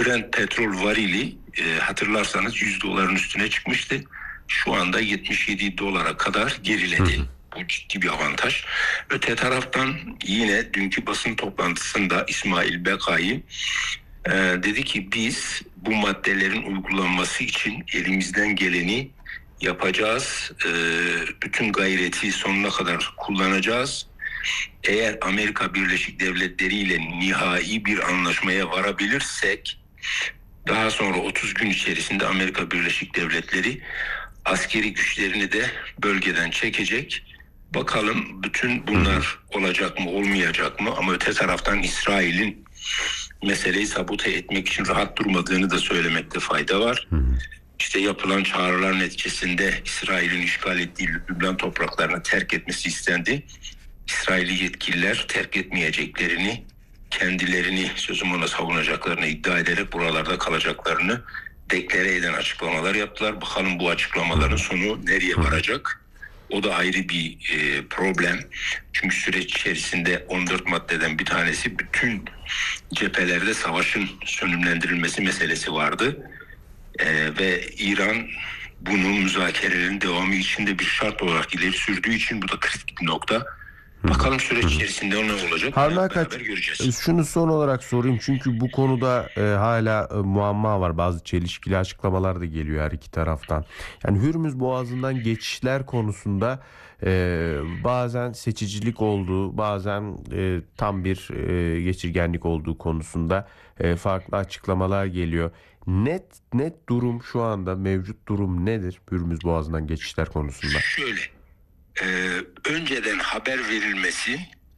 Brent petrol varili hatırlarsanız $100'ın üstüne çıkmıştı. Şu anda $77 kadar geriledi. Bu ciddi bir avantaj. Öte taraftan yine dünkü basın toplantısında İsmail Bekai dedi ki biz bu maddelerin uygulanması için elimizden geleni yapacağız. Bütün gayreti sonuna kadar kullanacağız. Eğer Amerika Birleşik Devletleri ile nihai bir anlaşmaya varabilirsek daha sonra 30 gün içerisinde Amerika Birleşik Devletleri askeri güçlerini de bölgeden çekecek. Bakalım bütün bunlar olacak mı olmayacak mı, ama öte taraftan İsrail'in meseleyi sabote etmek için rahat durmadığını da söylemekte fayda var. İşte yapılan çağrılar neticesinde İsrail'in işgal ettiği Lübnan topraklarını terk etmesi istendi. İsrailli yetkililer terk etmeyeceklerini, kendilerini sözüm ona savunacaklarını iddia ederek buralarda kalacaklarını deklare eden açıklamalar yaptılar. Bakalım bu açıklamaların sonu nereye varacak? O da ayrı bir problem. Çünkü süreç içerisinde 14 maddeden bir tanesi bütün cephelerde savaşın sönümlendirilmesi meselesi vardı. Ve İran bunu müzakerelerin devamı için de bir şart olarak ileri sürdüğü için bu da kritik bir nokta. Bakalım süreç içerisinde ne olacak? Harun Aykaç, şunu son olarak sorayım çünkü bu konuda hala muamma var. Bazı çelişkili açıklamalar da geliyor her iki taraftan. Yani Hürmüz Boğazı'ndan geçişler konusunda bazen seçicilik olduğu, bazen tam bir geçirgenlik olduğu konusunda farklı açıklamalar geliyor. Net durum şu anda, mevcut durum nedir Hürmüz Boğazı'ndan geçişler konusunda? Şöyle. Önceden haber verilmesi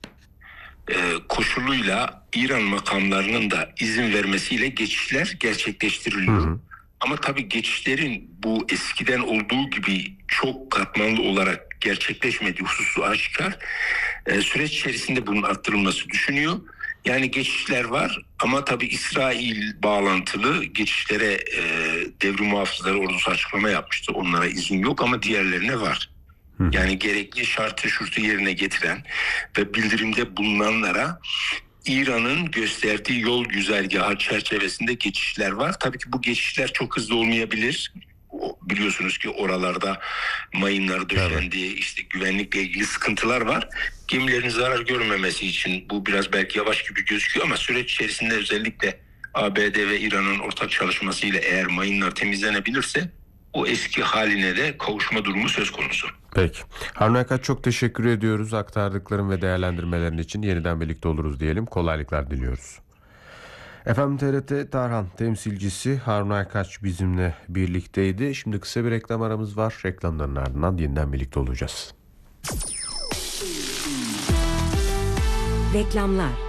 koşuluyla İran makamlarının da izin vermesiyle geçişler gerçekleştiriliyor. Ama tabii geçişlerin bu eskiden olduğu gibi çok katmanlı olarak gerçekleşmediği hususu aşikar. Süreç içerisinde bunun arttırılması düşünüyor. Yani geçişler var ama tabii İsrail bağlantılı geçişlere devrim muhafızları ordusu açıklama yapmıştı. Onlara izin yok ama diğerlerine var. Yani gerekli şartı şurtu yerine getiren ve bildirimde bulunanlara İran'ın gösterdiği yol güzergahı çerçevesinde geçişler var. Tabii ki bu geçişler çok hızlı olmayabilir. Biliyorsunuz ki oralarda mayınlar döşendi, işte güvenlikle ilgili sıkıntılar var. Gemilerin zarar görmemesi için bu biraz belki yavaş gibi gözüküyor ama süreç içerisinde özellikle ABD ve İran'ın ortak çalışmasıyla eğer mayınlar temizlenebilirse o eski haline de kavuşma durumu söz konusu. Peki. Harun Aykaç, çok teşekkür ediyoruz aktardıkların ve değerlendirmelerin için. Yeniden birlikte oluruz diyelim. Kolaylıklar diliyoruz. Efendim, TRT Tarhan temsilcisi Harun Aykaç bizimle birlikteydi. Şimdi kısa bir reklam aramız var. Reklamların ardından yeniden birlikte olacağız. Reklamlar.